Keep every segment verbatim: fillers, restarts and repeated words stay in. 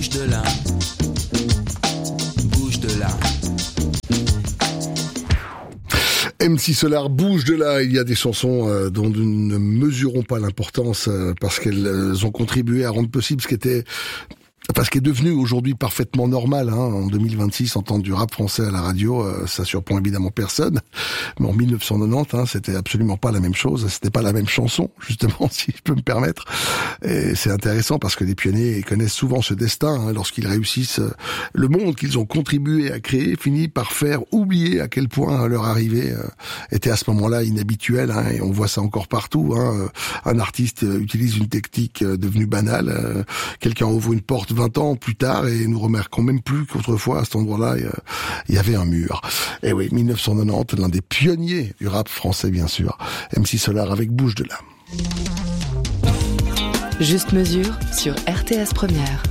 Bouge de là, bouge de là. M C Solar, bouge de là. Il y a des chansons euh, dont nous ne mesurons pas l'importance euh, parce qu'elles euh, ont contribué à rendre possible ce qui était... Enfin, ce qui est devenu aujourd'hui parfaitement normal, hein, en deux mille vingt-six, entendre du rap français à la radio, euh, ça surprend évidemment personne. Mais en mille neuf cent quatre-vingt-dix, hein, c'était absolument pas la même chose. C'était pas la même chanson, justement, si je peux me permettre. Et c'est intéressant parce que les pionniers connaissent souvent ce destin, hein, lorsqu'ils réussissent. Euh, le monde qu'ils ont contribué à créer finit par faire oublier à quel point leur arrivée euh, était à ce moment-là inhabituelle. Hein, et on voit ça encore partout. Hein. Un artiste utilise une technique euh, devenue banale. Euh, quelqu'un ouvre une porte vingt ans plus tard et nous remarquons même plus qu'autrefois à cet endroit-là il y avait un mur. Et oui, mille neuf cent quatre-vingt-dix, l'un des pionniers du rap français bien sûr, M C Solar avec Bouge de là. Juste mesure sur R T S Première.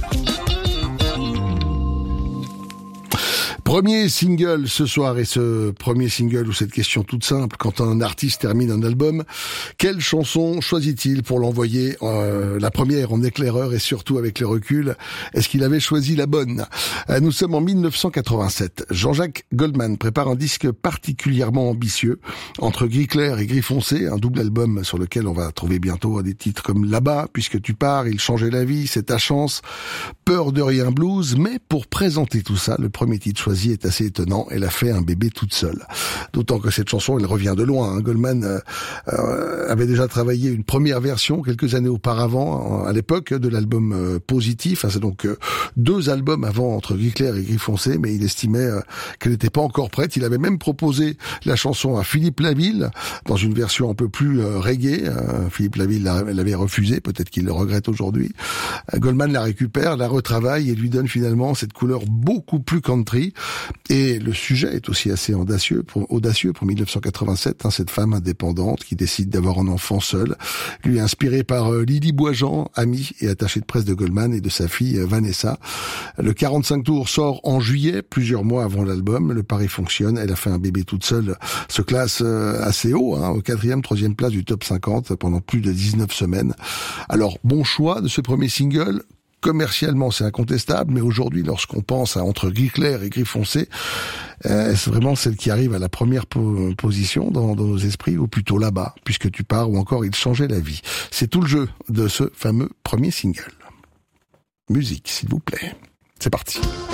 Premier single ce soir, et ce premier single ou cette question toute simple, quand un artiste termine un album, quelle chanson choisit-il pour l'envoyer euh, la première en éclaireur et surtout avec le recul, est-ce qu'il avait choisi la bonne? euh, Nous sommes en mille neuf cent quatre-vingt-sept. Jean-Jacques Goldman prépare un disque particulièrement ambitieux, entre gris clair et gris foncé, un double album sur lequel on va trouver bientôt des titres comme Là-bas, Puisque tu pars, Il changeait la vie, C'est ta chance, Peur de rien blues. Mais pour présenter tout ça, le premier titre choisi est assez étonnant. Elle a fait un bébé toute seule. D'autant que cette chanson, elle revient de loin. Hein. Goldman euh, euh, avait déjà travaillé une première version quelques années auparavant, à l'époque de l'album euh, Positif. Hein, c'est donc euh, deux albums avant, entre gris clair et gris foncé, mais il estimait euh, qu'elle n'était pas encore prête. Il avait même proposé la chanson à Philippe Laville dans une version un peu plus euh, reggae. Euh, Philippe Laville l'avait refusé, peut-être qu'il le regrette aujourd'hui. Euh, Goldman la récupère, la retravaille et lui donne finalement cette couleur beaucoup plus country. Et le sujet est aussi assez audacieux pour, audacieux pour mille neuf cent quatre-vingt-sept, hein, cette femme indépendante qui décide d'avoir un enfant seul, lui est inspirée par euh, Lily Boisjean, amie et attachée de presse de Goldman, et de sa fille euh, Vanessa. Le quarante-cinq tours sort en juillet, plusieurs mois avant l'album. Le pari fonctionne, elle a fait un bébé toute seule, se classe euh, assez haut, hein, au quatrième, troisième place du top cinquante pendant plus de dix-neuf semaines. Alors, bon choix de ce premier single. Commercialement, c'est incontestable, mais aujourd'hui, lorsqu'on pense à entre gris clair et gris foncé, euh, c'est vraiment celle qui arrive à la première po- position dans, dans nos esprits, ou plutôt Là-bas, Puisque tu pars, ou encore Il changeait la vie. C'est tout le jeu de ce fameux premier single. Musique, s'il vous plaît. C'est parti.